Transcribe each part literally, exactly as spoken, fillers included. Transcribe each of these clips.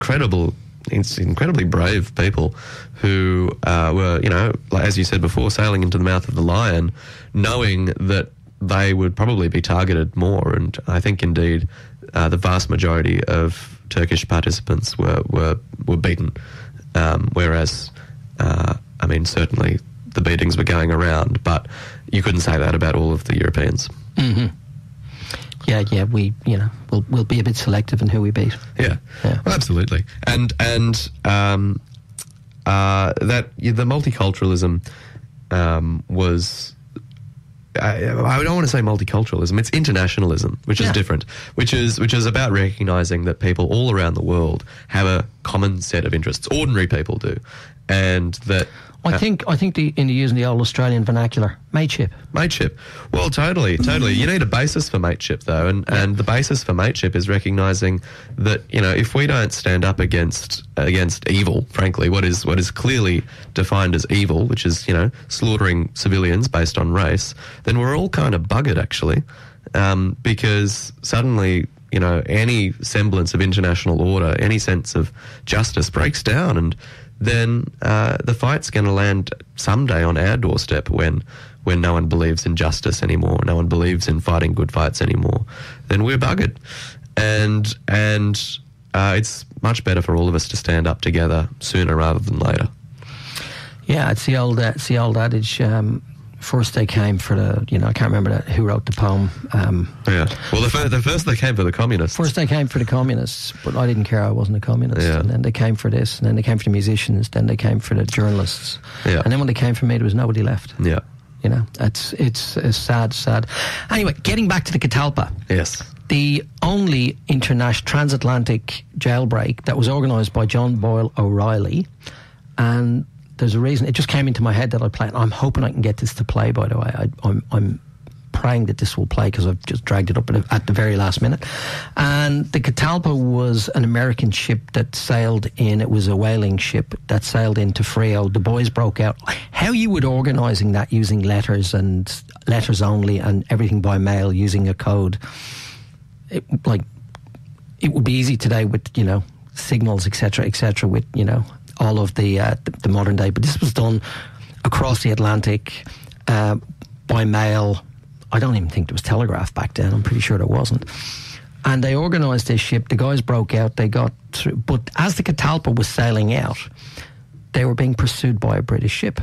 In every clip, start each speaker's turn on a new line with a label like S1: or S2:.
S1: incredible, it's incredibly brave people who uh, were, you know, like, as you said before, sailing into the mouth of the lion, knowing that they would probably be targeted more. And I think indeed uh, the vast majority of Turkish participants were were, were beaten, um, whereas, uh, I mean, certainly the beatings were going around, but you couldn't say that about all of the Europeans.
S2: Mm-hmm. Yeah, yeah, we, you know, we'll we'll be a bit selective in who we beat.
S1: Yeah, yeah. Well, absolutely. And and um, uh, that yeah, the multiculturalism um, was. I, I don't want to say multiculturalism. It's internationalism, which yeah. is different. Which is which is about recognising that people all around the world have a common set of interests. Ordinary people do, and that.
S2: I think I think the, in the using the old Australian vernacular, mateship.
S1: Mateship. Well, totally, totally. You need a basis for mateship, though, and, yeah. and the basis for mateship is recognising that, you know, if we don't stand up against against evil, frankly, what is what is clearly defined as evil, which is, you know, slaughtering civilians based on race, then we're all kind of buggered, actually, um, because suddenly, you know, any semblance of international order, any sense of justice breaks down, and then uh, the fight's going to land someday on our doorstep when when no one believes in justice anymore, no one believes in fighting good fights anymore, then we're buggered. And and uh, it's much better for all of us to stand up together sooner rather than later.
S2: Yeah, it's the old, uh, it's the old adage, um, first they came for the, you know, I can't remember that, who wrote the poem. Um,
S1: yeah, well, the, fir- the first they came for the communists.
S2: First they came for the communists, but I didn't care, I wasn't a communist.
S1: Yeah.
S2: And then they came for this, and then they came for the musicians, then they came for the journalists.
S1: Yeah.
S2: And then when they came for me, there was nobody left.
S1: Yeah.
S2: You know, it's, it's, it's sad, sad. Anyway, getting back to the Catalpa.
S1: Yes.
S2: The only international transatlantic jailbreak that was organised by John Boyle O'Reilly, and there's a reason, it just came into my head that I play it. I'm hoping I can get this to play, by the way. I, I'm, I'm praying that this will play because I've just dragged it up at, at the very last minute. And the Catalpa was an American ship that sailed in, it was a whaling ship that sailed into Frio. The boys broke out. How you would organising that using letters and letters only and everything by mail using a code, it, like, it would be easy today with, you know, signals, et cetera, et cetera, with, you know, all of the, uh, the the modern day, but this was done across the Atlantic uh, by mail. I don't even think there was telegraph back then. I'm pretty sure there wasn't. And they organised this ship. The guys broke out. They got through. But as the Catalpa was sailing out, they were being pursued by a British ship.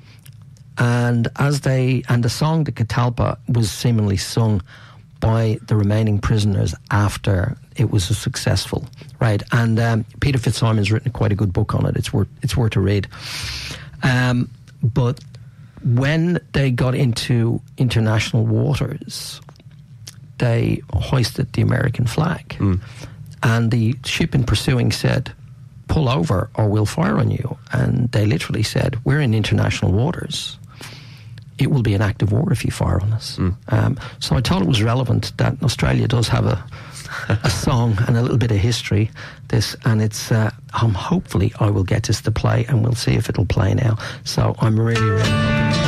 S2: And as they and the song the Catalpa was seemingly sung by the remaining prisoners after it was a successful, right? And um, Peter Fitzsimon's written quite a good book on it. It's worth it's worth a read. Um, but when they got into international waters, they hoisted the American flag, mm. and the ship in pursuing said, "Pull over, or we'll fire on you." And they literally said, "We're in international waters. It will be an act of war if you fire on us." Mm. Um, so I thought it was relevant that Australia does have a a song and a little bit of history. This and it's uh, um, hopefully I will get this to play, and we'll see if it'll play now. So I'm really, really.